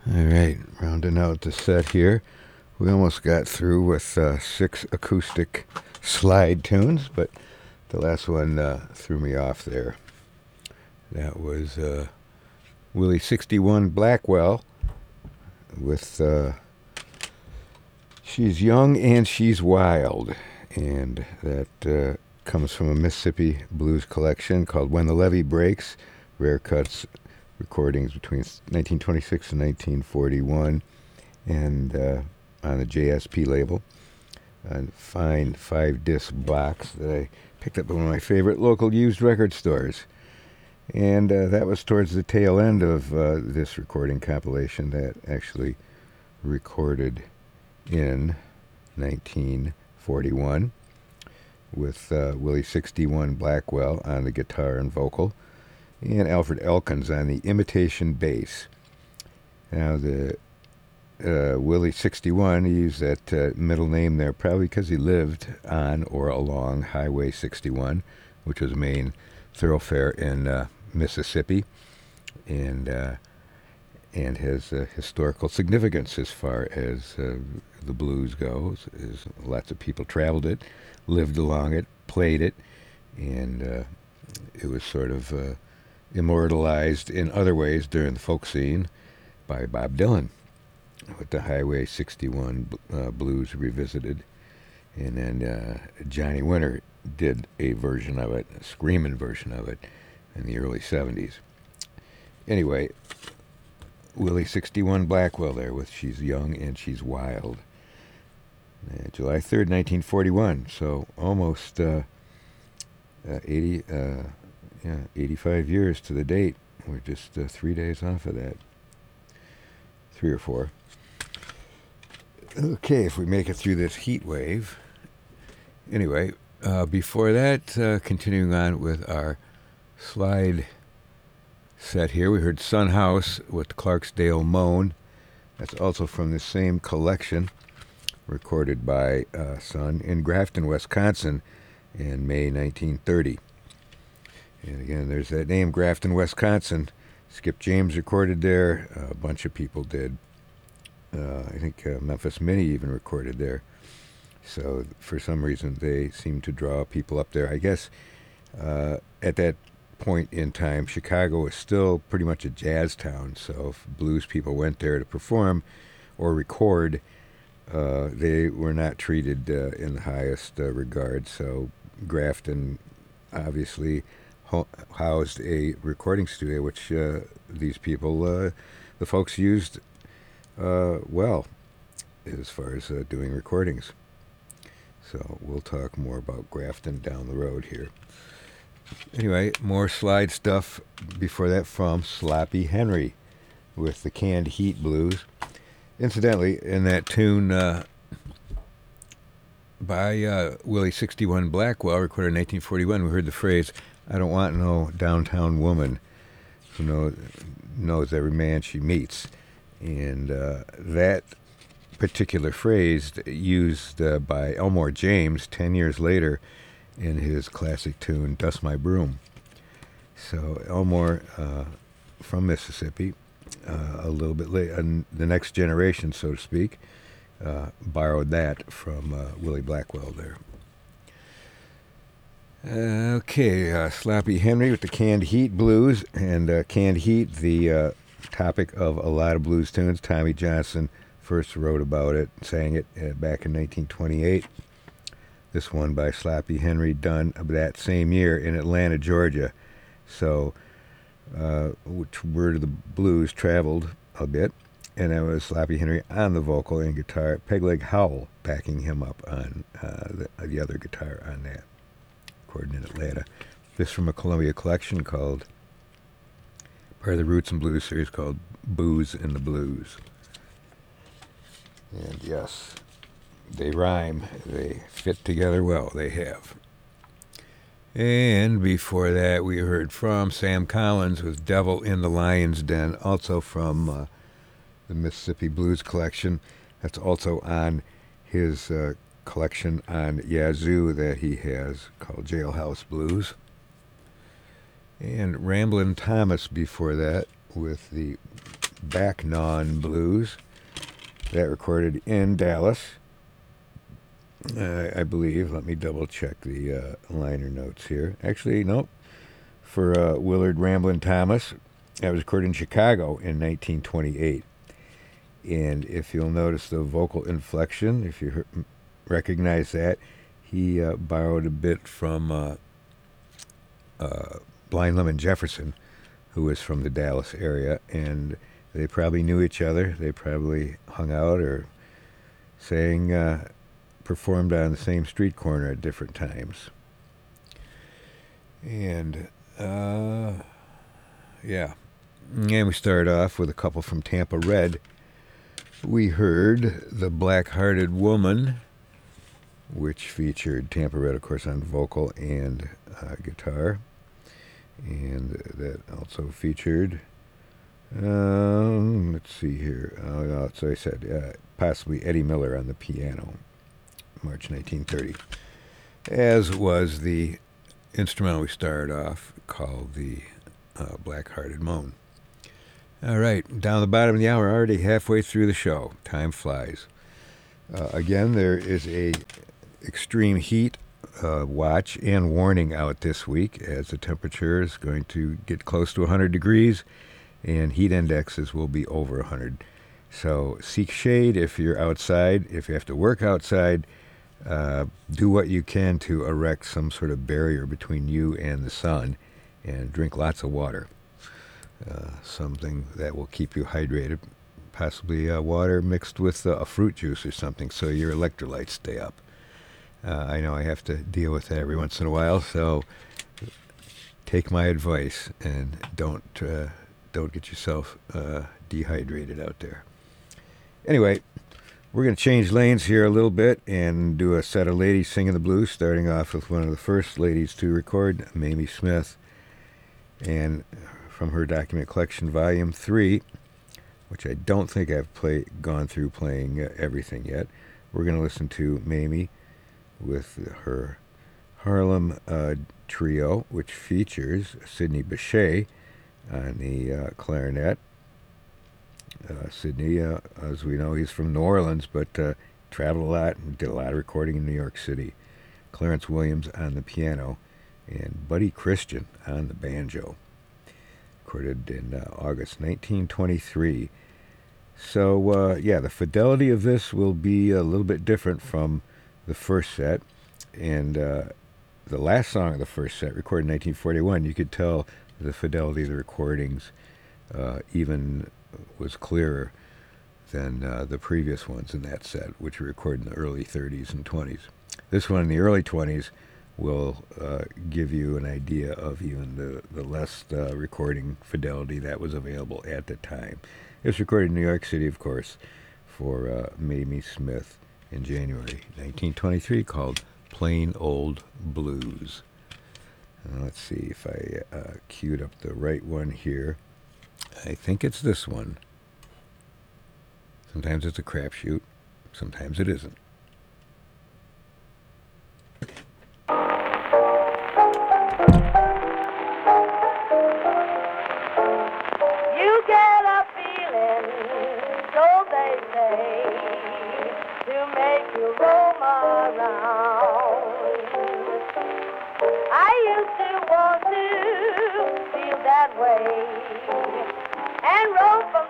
All right, rounding out the set here. We almost got through with 6 acoustic slide tunes, but the last one threw me off there. That was Willie 61 Blackwell with She's Young and She's Wild. And that comes from a Mississippi blues collection called When the Levee Breaks, Rare Cuts recordings between 1926 and 1941, and on the JSP label. A fine 5-disc box that I picked up at one of my favorite local used record stores. And that was towards the tail end of this recording compilation that actually recorded in 1941 with Willie 61 Blackwell on the guitar and vocal, and Alfred Elkins on the imitation bass. Now, the Willie 61, he used that middle name there probably because he lived on or along Highway 61, which was a main thoroughfare in Mississippi, and has historical significance as far as the blues goes. Is lots of people traveled it, lived along it, played it, and it was sort of immortalized in other ways during the folk scene by Bob Dylan with the Highway 61 Blues Revisited. And then Johnny Winter did a version of it, a screaming version of it, in the early 70s. Anyway, Willie 61 Blackwell there with She's Young and She's Wild. July 3rd, 1941, so almost 85 years to the date. We're just 3 days off of that. 3 or 4. Okay, if we make it through this heat wave. Anyway, before that, continuing on with our slide set here, we heard Son House with Clarksdale Moan. That's also from the same collection, recorded by Son in Grafton, Wisconsin in May 1930. And again, there's that name, Grafton, Wisconsin. Skip James recorded there. A bunch of people did. I think Memphis Minnie even recorded there. So for some reason, they seem to draw people up there. I guess at that point in time, Chicago was still pretty much a jazz town. So if blues people went there to perform or record, they were not treated in the highest regard. So Grafton obviously housed a recording studio, which these people, the folks, used well as far as doing recordings. So we'll talk more about Grafton down the road here. Anyway, more slide stuff before that from Sloppy Henry with the Canned Heat Blues. Incidentally, in that tune by Willie 61 Blackwell, recorded in 1941, we heard the phrase, "I don't want no downtown woman who knows every man she meets." And that particular phrase used by Elmore James 10 years later in his classic tune, "Dust My Broom." So Elmore, from Mississippi, a little bit late, the next generation, so to speak, borrowed that from Willie Blackwell there. Okay, Sloppy Henry with the Canned Heat Blues. And Canned Heat, the topic of a lot of blues tunes. Tommy Johnson first wrote about it, sang it back in 1928. This one by Sloppy Henry, done that same year in Atlanta, Georgia. So, which word of the blues traveled a bit, and that was Sloppy Henry on the vocal and guitar, Pegleg Howell backing him up on the other guitar on that, recorded in Atlanta. This from a Columbia collection called, part of the Roots and Blues series, called Booze in the Blues. And yes, they rhyme. They fit together well. They have. And before that, we heard from Sam Collins with Devil in the Lion's Den, also from the Mississippi Blues collection. That's also on his collection on Yazoo that he has called Jailhouse Blues. And Ramblin' Thomas before that with the Back Non Blues. That recorded in Dallas, I believe. Let me double check the liner notes here. Actually, nope. For Willard Ramblin' Thomas. That was recorded in Chicago in 1928. And if you'll notice the vocal inflection, if you recognize that, he borrowed a bit from Blind Lemon Jefferson, who was from the Dallas area, and they probably knew each other. They probably hung out or performed on the same street corner at different times. And, yeah. And we started off with a couple from Tampa Red. We heard The Black-Hearted Woman, which featured Tampa Red, of course, on vocal and guitar. And that also featured, let's see here. So I said possibly Eddie Miller on the piano, March 1930. As was the instrumental we started off, called the Black-Hearted Moan. All right, down the bottom of the hour, already halfway through the show. Time flies. Again, there is a extreme heat watch and warning out this week, as the temperature is going to get close to 100 degrees and heat indexes will be over 100. So seek shade if you're outside. If you have to work outside, do what you can to erect some sort of barrier between you and the sun, and drink lots of water. Something that will keep you hydrated, possibly water mixed with a fruit juice or something, so your electrolytes stay up. I know I have to deal with that every once in a while, so take my advice and don't get yourself dehydrated out there. Anyway, we're going to change lanes here a little bit and do a set of ladies singing the blues, starting off with one of the first ladies to record, Mamie Smith, and from her document collection, Volume 3, which I don't think I've gone through playing everything yet. We're going to listen to Mamie with her Harlem Trio, which features Sidney Bechet on the clarinet. Sidney, as we know, he's from New Orleans, but traveled a lot and did a lot of recording in New York City. Clarence Williams on the piano, and Buddy Christian on the banjo. Recorded in August 1923. So, the fidelity of this will be a little bit different from the first set. And the last song of the first set, recorded in 1941, you could tell the fidelity of the recordings even was clearer than the previous ones in that set, which were recorded in the early 30s and 20s. This one in the early 20s will give you an idea of even the less recording fidelity that was available at the time. It was recorded in New York City, of course, for Mamie Smith in January 1923, called Plain Old Blues. Let's see if I queued up the right one here. I think it's this one. Sometimes it's a crapshoot, sometimes it isn't. I used to want to feel that way.